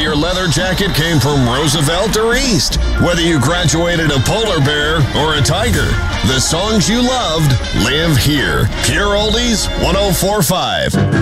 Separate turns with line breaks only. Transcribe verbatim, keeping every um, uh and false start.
your leather jacket came from Roosevelt or East, whether you graduated a polar bear or a tiger, the songs you loved live here. Pure Oldies one oh four point five.